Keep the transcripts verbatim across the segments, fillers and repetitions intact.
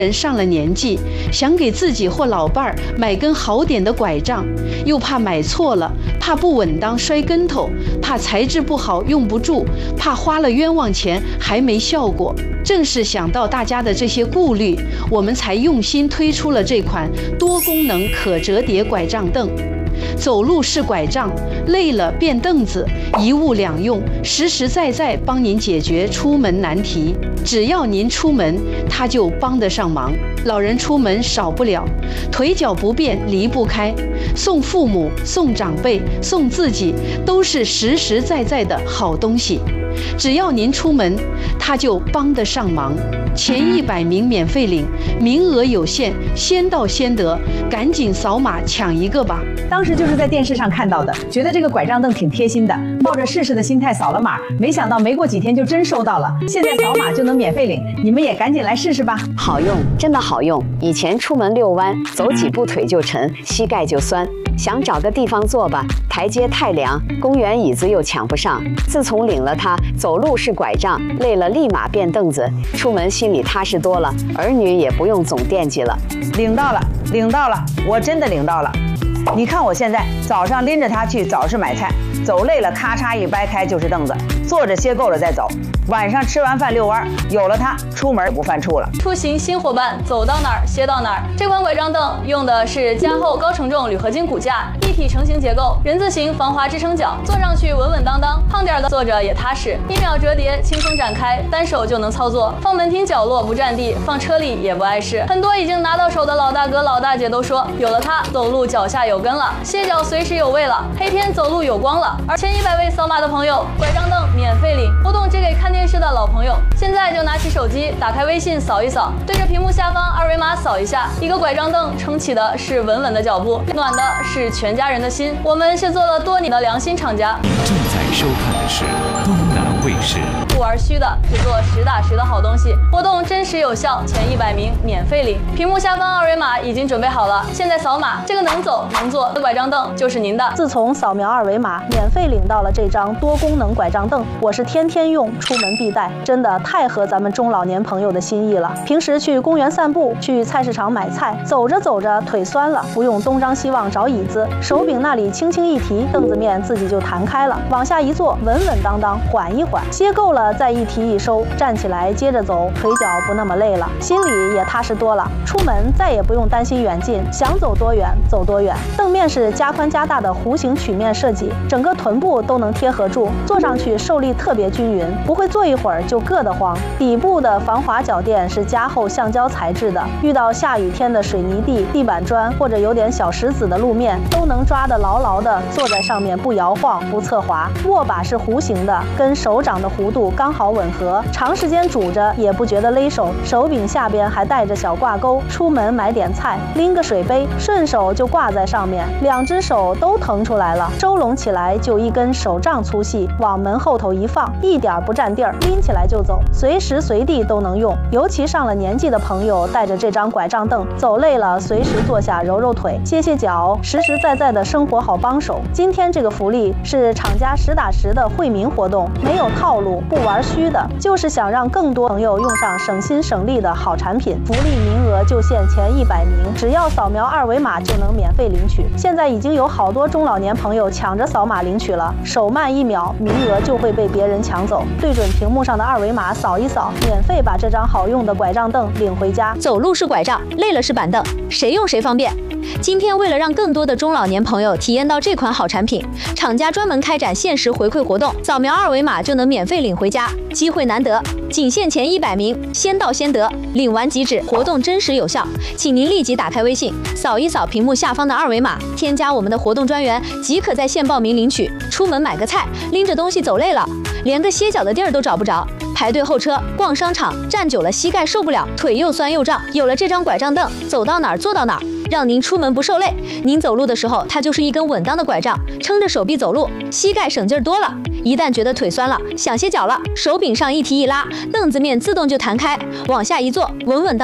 人上了年纪，想给自己或老伴儿买根好点的拐杖，又怕买错了，怕不稳当摔跟头，怕材质不好用不住，怕花了冤枉钱还没效果。正是想到大家的这些顾虑，我们才用心推出了这款多功能可折叠拐杖凳。走路是拐杖，累了变凳子，一物两用，实实在在帮您解决出门难题。只要您出门，它就帮得上忙。老人出门少不了，腿脚不便离不开，送父母、送长辈、送自己，都是实实在在的好东西。只要您出门，它就帮得上忙。前一百名免费领，名额有限，先到先得，赶紧扫码抢一个吧！ 当时就是在电视上看到的，觉得这个拐杖凳挺贴心的，抱着试试的心态扫了码，没想到没过几天就真收到了。现在扫码就能免费领，你们也赶紧来试试吧！ 好用，真的好用。以前出门遛弯，走几步腿就沉，膝盖就酸。想找个地方坐吧，台阶太凉，公园椅子又抢不上。自从领了它，走路是拐杖，累了立马变凳子，出门心里踏实多了，儿女也不用总惦记了。 领到了，领到了，我真的领到了。你看我现在早上拎着它去早市买菜，走累了咔嚓一掰开就是凳子，坐着歇够了再走。晚上吃完饭遛弯，有了它，出门不犯怵了。 出行新伙伴，走到哪儿歇到哪儿。这款拐杖凳用的是加厚高承重铝合金骨架，一体成型结构，人字形防滑支撑脚，坐上去稳稳当当。胖点的坐着也踏实，一秒折叠，轻松展开，单手就能操作。放门厅角落不占地，放车里也不碍事。很多已经拿到手的老大哥老大姐都说，有了它，走路脚下有根了，歇脚随时有位了，黑天走路有光了。而前一百位扫码的朋友，拐杖凳免费领，活动只给看电视的老朋友。现在就拿起手机，打开微信扫一扫，对着屏幕下方二维码扫一下，一个拐杖凳撑起的是稳稳的脚步，暖的是全家人的心。我们是做了多年的良心厂家。 你正在收看的是东南卫视。 不玩虚的，只做实打实的好东西。活动真实有效，前一百名免费领。屏幕下方二维码已经准备好了，现在扫码，这个能走能坐的拐杖凳就是您的。 自从扫描二维码，免费领到了这张多功能拐杖凳，我是天天用，出门必带，真的太合咱们中老年朋友的心意了。平时去公园散步，去菜市场买菜，走着走着腿酸了，不用东张西望找椅子，手柄那里轻轻一提，凳子面自己就弹开了，往下一坐，稳稳当当，缓一缓，歇够了再一提一收，站起来接着走，腿脚不那么累了，心里也踏实多了。出门再也不用担心远近，想走多远走多远。凳面是加宽加大的弧形曲面设计，整个臀部都能贴合住，坐上去受力特别均匀，不会坐一会儿就硌得慌。底部的防滑脚垫是加厚橡胶材质的，遇到下雨天的水泥地、地板砖或者有点小石子的路面，都能抓得牢牢的，坐在上面不摇晃不侧滑。握把是弧形的，跟手掌的弧度刚好吻合，长时间拄着也不觉得勒手。手柄下边还带着小挂钩，出门买点菜，拎个水杯，顺手就挂在上面，两只手都腾出来了，收拢起来就一根手杖粗细，往门后头一放，一点不占地儿，拎起来就走，随时随地都能用。尤其上了年纪的朋友，带着这张拐杖凳，走累了随时坐下揉揉腿、歇歇脚，实实在在的生活好帮手。今天这个福利是厂家实打实的惠民活动，没有套路，不玩虚的，就是想让更多朋友用上省心省力的好产品。福利名额就限前一百名，只要扫描二维码就能免费领取。现在已经有好多中老年朋友抢着扫码领取了，手慢一秒，名额就会被别人抢走。对准屏幕上的二维码扫一扫，免费把这张好用的拐杖凳领回家。 走路是拐杖，累了是板凳，谁用谁方便。今天为了让更多的中老年朋友体验到这款好产品，厂家专门开展限时回馈活动，扫描二维码就能免费领回家，机会难得，仅限前一百名，先到先得，领完即止，活动真实有效。请您立即打开微信，扫一扫屏幕下方的二维码，添加我们的活动专员，即可在线报名领取。出门买个菜，拎着东西走累了，连个歇脚的地儿都找不着，排队候车、逛商场，站久了膝盖受不了，腿又酸又胀。有了这张拐杖凳，走到哪儿坐到哪儿，让您出门不受累。您走路的时候，它就是一根稳当的拐杖，撑着手臂走路，膝盖省劲儿多了。一旦觉得腿酸了，想歇脚了，手柄上一提一拉，凳子面自动就弹开，往下一坐，稳稳当当。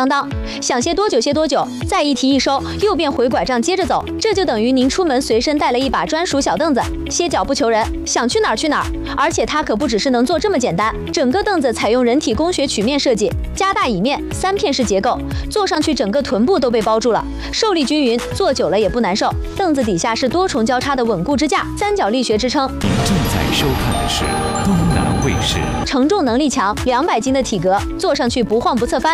想歇多久歇多久，再一提一收，右边回拐杖接着走，这就等于您出门随身带了一把专属小凳子，歇脚不求人，想去哪儿去哪儿。而且它可不只是能做这么简单，整个凳子采用人体工学曲面设计，加大椅面，三片式结构，坐上去整个臀部都被包住了，受力均匀，坐久了也不难受。凳子底下是多重交叉的稳固支架，三角力学支撑。 您正在收看的是东南卫视。 承重能力强，两百斤的体格，坐上去不晃不侧翻。